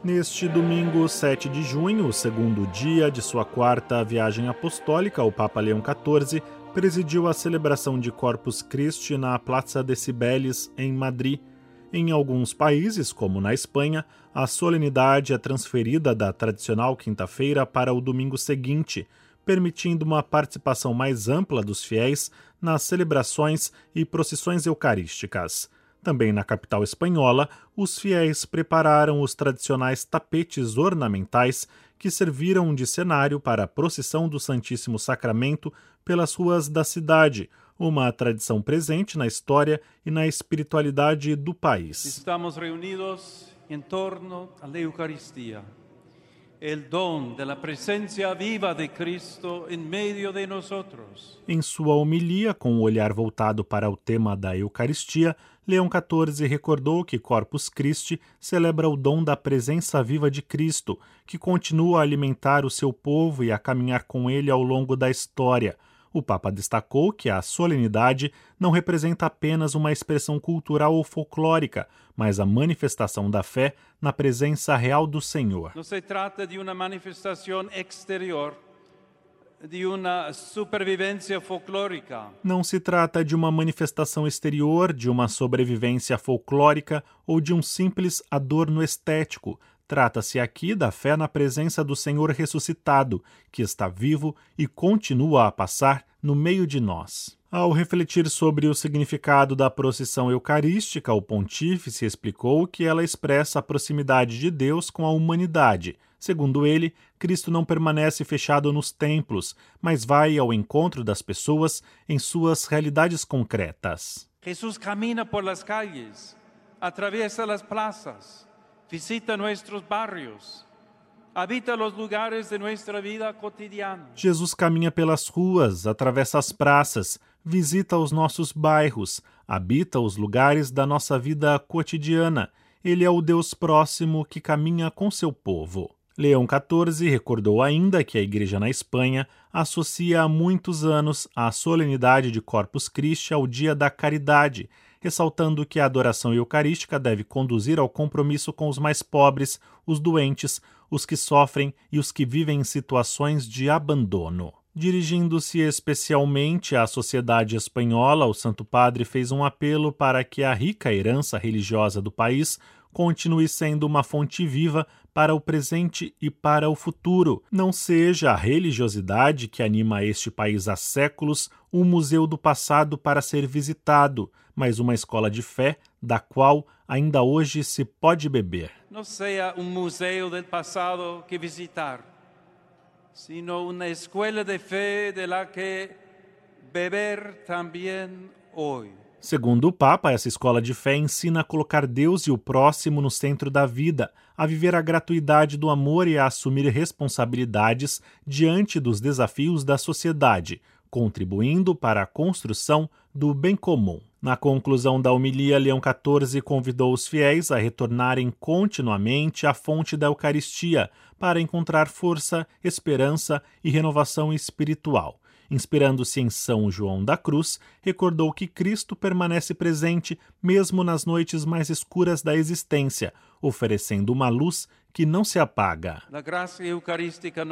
Neste domingo 7 de junho, o segundo dia de sua quarta viagem apostólica, o Papa Leão XIV presidiu a celebração de Corpus Christi na Plaza de Cibeles, em Madrid. Em alguns países, como na Espanha, a solenidade é transferida da tradicional quinta-feira para o domingo seguinte, permitindo uma participação mais ampla dos fiéis nas celebrações e procissões eucarísticas. Também na capital espanhola, os fiéis prepararam os tradicionais tapetes ornamentais que serviram de cenário para a procissão do Santíssimo Sacramento pelas ruas da cidade, uma tradição presente na história e na espiritualidade do país. Estamos reunidos em torno à Eucaristia, o dom da presença viva de Cristo em meio de nós. Em sua homilia, com o olhar voltado para o tema da Eucaristia, Leão XIV recordou que Corpus Christi celebra o dom da presença viva de Cristo, que continua a alimentar o seu povo e a caminhar com ele ao longo da história. O Papa destacou que a solenidade não representa apenas uma expressão cultural ou folclórica, mas a manifestação da fé na presença real do Senhor. Não se trata de uma manifestação exterior, de uma supervivência folclórica. Não se trata de uma manifestação exterior, de uma sobrevivência folclórica ou de um simples adorno estético. Trata-se aqui da fé na presença do Senhor ressuscitado, que está vivo e continua a passar no meio de nós. Ao refletir sobre o significado da procissão eucarística, o pontífice explicou que ela expressa a proximidade de Deus com a humanidade. Segundo ele, Cristo não permanece fechado nos templos, mas vai ao encontro das pessoas em suas realidades concretas. Jesus camina por las calles, atraviesa las plazas, visita nuestros barrios, habita los lugares de nuestra vida cotidiana. Jesus caminha pelas ruas, atravessa as praças, visita os nossos bairros, habita os lugares da nossa vida cotidiana. Ele é o Deus próximo que caminha com seu povo. Leão XIV recordou ainda que a Igreja na Espanha associa há muitos anos a solenidade de Corpus Christi ao Dia da Caridade, ressaltando que a adoração eucarística deve conduzir ao compromisso com os mais pobres, os doentes, os que sofrem e os que vivem em situações de abandono. Dirigindo-se especialmente à sociedade espanhola, o Santo Padre fez um apelo para que a rica herança religiosa do país continue sendo uma fonte viva para o presente e para o futuro. Não seja a religiosidade que anima este país há séculos um museu do passado para ser visitado, mas uma escola de fé da qual ainda hoje se pode beber. Não seja um museu do passado que visitar, sino uma escola de fé de la que beber também hoje. Segundo o Papa, essa escola de fé ensina a colocar Deus e o próximo no centro da vida, a viver a gratuidade do amor e a assumir responsabilidades diante dos desafios da sociedade, contribuindo para a construção do bem comum. Na conclusão da homilia, Leão XIV convidou os fiéis a retornarem continuamente à fonte da Eucaristia para encontrar força, esperança e renovação espiritual. Inspirando-se em São João da Cruz, recordou que Cristo permanece presente mesmo nas noites mais escuras da existência, oferecendo uma luz que não se apaga. A graça eucarística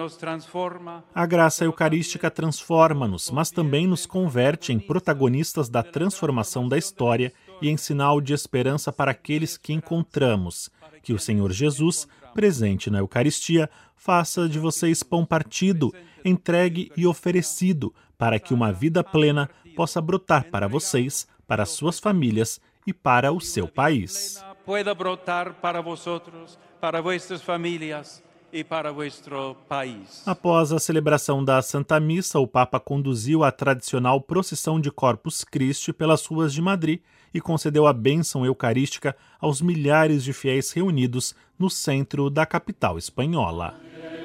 transforma-nos, mas também nos converte em protagonistas da transformação da história e em sinal de esperança para aqueles que encontramos. Que o Senhor Jesus, presente na Eucaristia, faça de vocês pão partido, entregue e oferecido, para que uma vida plena possa brotar para vocês, para suas famílias e para o seu país. Pueda brotar para vosotros, para vuestras famílias e para vuestro país. Após a celebração da Santa Missa, o Papa conduziu a tradicional procissão de Corpus Christi pelas ruas de Madrid e concedeu a bênção eucarística aos milhares de fiéis reunidos no centro da capital espanhola.